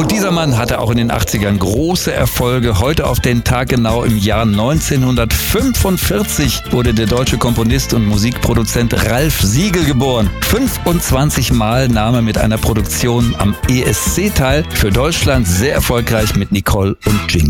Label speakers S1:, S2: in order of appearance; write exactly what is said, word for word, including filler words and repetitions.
S1: Und dieser Mann hatte auch in den achtzigern große Erfolge. Heute auf den Tag genau im Jahr neunzehnhundertfünfundvierzig wurde der deutsche Komponist und Musikproduzent Ralf Siegel geboren. fünfundzwanzig Mal nahm er mit einer Produktion am E S C teil. Für Deutschland sehr erfolgreich mit Nicole und Jingle.